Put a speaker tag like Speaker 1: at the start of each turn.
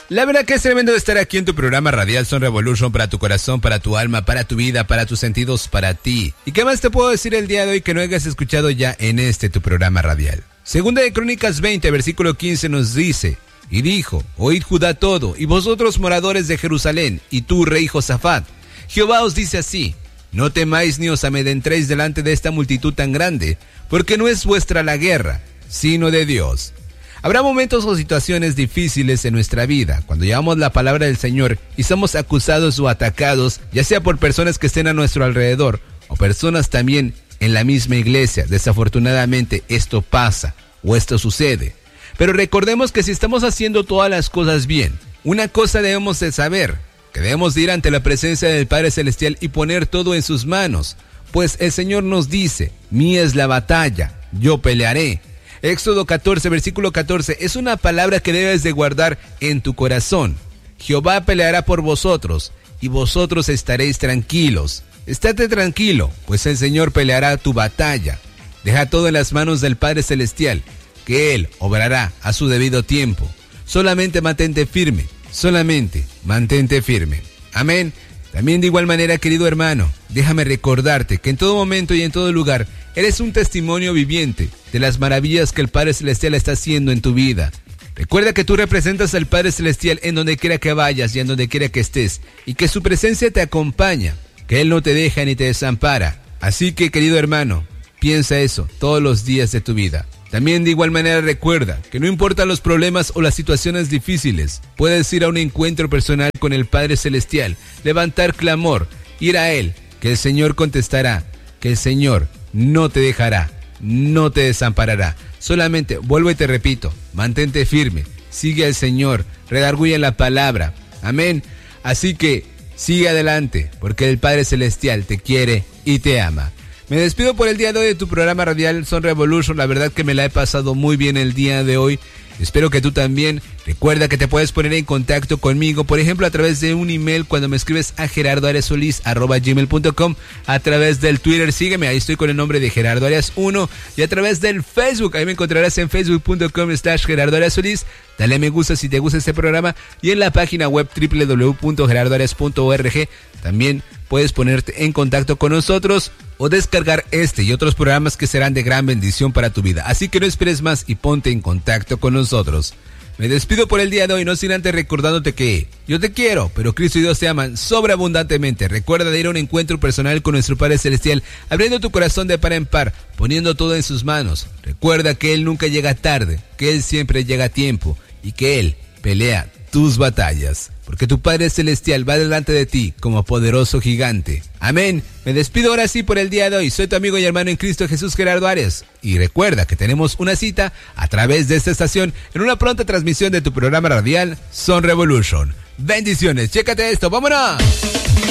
Speaker 1: La verdad que es tremendo estar aquí en tu programa radial Son Revolution, para tu corazón, para tu alma, para tu vida, para tus sentidos, para ti. ¿Y qué más te puedo decir el día de hoy que no hayas escuchado ya en tu programa radial? Segunda de Crónicas 20, versículo 15 nos dice: y dijo, oíd Judá todo, y vosotros moradores de Jerusalén, y tú, rey Josafat, Jehová os dice así: no temáis ni os amedrentéis delante de esta multitud tan grande, porque no es vuestra la guerra, sino de Dios. Habrá momentos o situaciones difíciles en nuestra vida, cuando llevamos la palabra del Señor y somos acusados o atacados, ya sea por personas que estén a nuestro alrededor, o personas también en la misma iglesia. Desafortunadamente esto pasa, o esto sucede. Pero recordemos que si estamos haciendo todas las cosas bien, una cosa debemos de saber, que debemos de ir ante la presencia del Padre Celestial y poner todo en sus manos, pues el Señor nos dice: mía es la batalla, yo pelearé. Éxodo 14, versículo 14, es una palabra que debes de guardar en tu corazón. Jehová peleará por vosotros, y vosotros estaréis tranquilos. Estate tranquilo, pues el Señor peleará tu batalla. Deja todo en las manos del Padre Celestial, que Él obrará a su debido tiempo. Solamente mantente firme, solamente mantente firme. Amén. También de igual manera, querido hermano, déjame recordarte que en todo momento y en todo lugar eres un testimonio viviente de las maravillas que el Padre Celestial está haciendo en tu vida. Recuerda que tú representas al Padre Celestial en donde quiera que vayas y en donde quiera que estés, y que su presencia te acompaña, que Él no te deja ni te desampara. Así que, querido hermano, piensa eso todos los días de tu vida. También de igual manera recuerda que no importa los problemas o las situaciones difíciles, puedes ir a un encuentro personal con el Padre Celestial, levantar clamor, ir a Él, que el Señor contestará, que el Señor no te dejará, no te desamparará. Solamente, vuelvo y te repito, mantente firme, sigue al Señor, redarguye la palabra. Amén. Así que sigue adelante, porque el Padre Celestial te quiere y te ama. Me despido por el día de hoy de tu programa radial Son Revolution. La verdad que me la he pasado muy bien el día de hoy. Espero que tú también. Recuerda que te puedes poner en contacto conmigo, por ejemplo, a través de un email cuando me escribes a gerardoariassolis@gmail.com, a través del Twitter, sígueme, ahí estoy con el nombre de Gerardo Arias 1, y a través del Facebook, ahí me encontrarás en facebook.com/gerardoariassolis. Dale me gusta si te gusta este programa, y en la página web www.gerardoarias.org también puedes ponerte en contacto con nosotros o descargar este y otros programas que serán de gran bendición para tu vida. Así que no esperes más y ponte en contacto con nosotros. Me despido por el día de hoy, no sin antes recordándote que yo te quiero, pero Cristo y Dios te aman sobreabundantemente. Recuerda de ir a un encuentro personal con nuestro Padre Celestial, abriendo tu corazón de par en par, poniendo todo en sus manos. Recuerda que Él nunca llega tarde, que Él siempre llega a tiempo y que Él pelea tus batallas, porque tu Padre Celestial va delante de ti como poderoso gigante. Amén. Me despido ahora sí por el día de hoy. Soy tu amigo y hermano en Cristo Jesús, Gerardo Arias. Y recuerda que tenemos una cita a través de esta estación en una pronta transmisión de tu programa radial Son Revolution. Bendiciones. Chécate esto. ¡Vámonos!